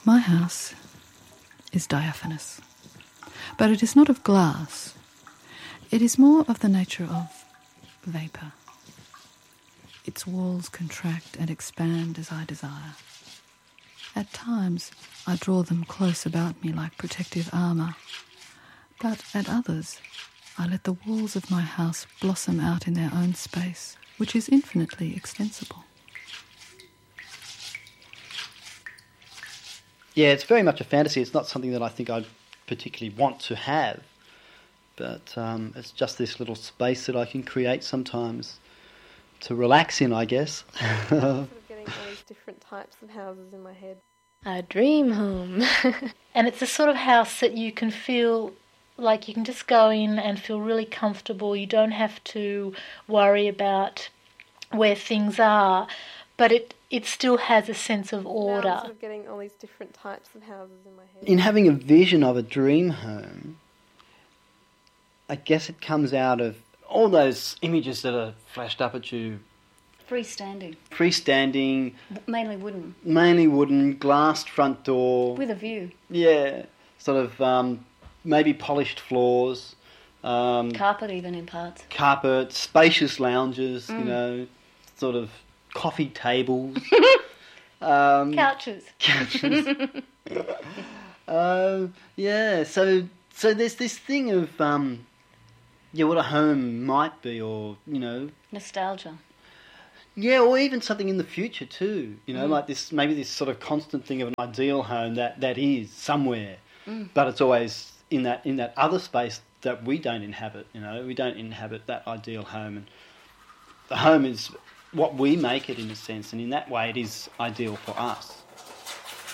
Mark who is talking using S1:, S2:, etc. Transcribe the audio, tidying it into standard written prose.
S1: my house is diaphanous, but it is not of glass. It is more of the nature of vapour. Its walls contract and expand as I desire. At times, I draw them close about me like protective armour, but at others, I let the walls of my house blossom out in their own space, which is infinitely extensible.
S2: Yeah, it's very much a fantasy. It's not something that I think I particularly want to have, but it's just this little space that I can create sometimes to relax in, I guess.
S3: Sort of getting all these different types of houses in my head.
S4: A dream home. And it's the sort of house that you can feel like you can just go in and feel really comfortable. You don't have to worry about where things are, but it still has a sense of order.
S3: Now I'm sort of getting all these different types of houses in my head.
S2: In having a vision of a dream home, I guess it comes out of all those images that are flashed up at you. Freestanding. Mainly wooden, glassed front door.
S5: With a view.
S2: Yeah. Sort of maybe polished floors.
S5: Carpet even in parts.
S2: Carpet, spacious lounges, you know, sort of coffee tables.
S5: Couches.
S2: Yeah, so there's this thing of what a home might be, or
S5: Nostalgia.
S2: Yeah, or even something in the future too. Like this, maybe this sort of constant thing of an ideal home that is somewhere, but it's always in that other space that we don't inhabit. We don't inhabit that ideal home, and the home is what we make it in a sense, and in that way, it is ideal for us.